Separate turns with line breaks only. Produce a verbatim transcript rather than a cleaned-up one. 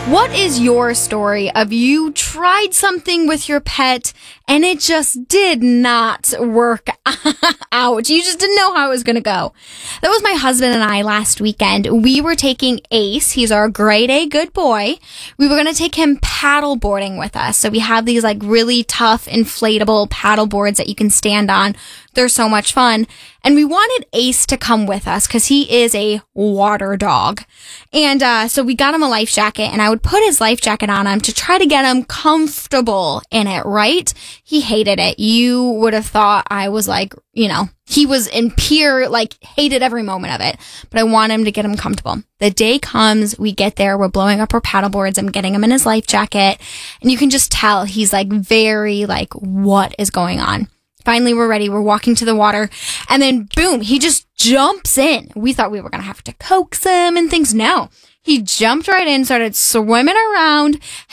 What is your story of you tried something with your pet and it just did not work out? You just didn't know how it was going to go. That was my husband and I last weekend. We were taking Ace. He's our grade A good boy. We were going to take him paddle boarding with us. So we have these like really tough inflatable paddle boards that you can stand on. They're so much fun. And we wanted Ace to come with us because he is a water dog. And uh, so we got him a life jacket, and I would put his life jacket on him to try to get him comfortable in it, right? He hated it. You would have thought I was like, you know, he was in pure, like, hated every moment of it. But I want him to get him comfortable. The day comes, we get there, we're blowing up our paddle boards, I'm getting him in his life jacket, and you can just tell he's like very like, what is going on? Finally, we're ready. We're walking to the water. And then, boom, he just jumps in. We thought we were going to have to coax him and things. No. He jumped right in, started swimming around,